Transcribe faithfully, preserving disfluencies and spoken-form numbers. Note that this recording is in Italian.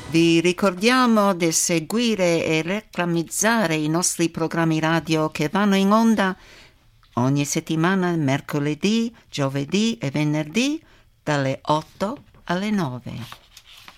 Vi ricordiamo di seguire e reclamizzare i nostri programmi radio che vanno in onda ogni settimana, mercoledì, giovedì e venerdì, dalle otto alle nove.